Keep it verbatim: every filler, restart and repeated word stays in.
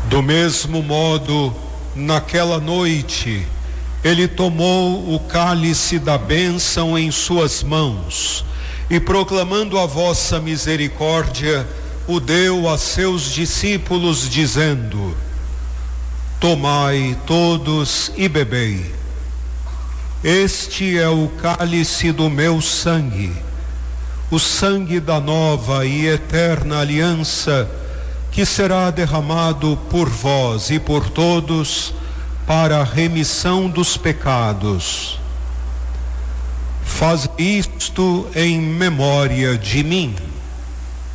Do mesmo modo, naquela noite, ele tomou o cálice da bênção em suas mãos e, proclamando a vossa misericórdia, o deu a seus discípulos, dizendo: tomai todos e bebei. Este é o cálice do meu sangue, o sangue da nova e eterna aliança, que será derramado por vós e por todos para a remissão dos pecados. Faz isto em memória de mim.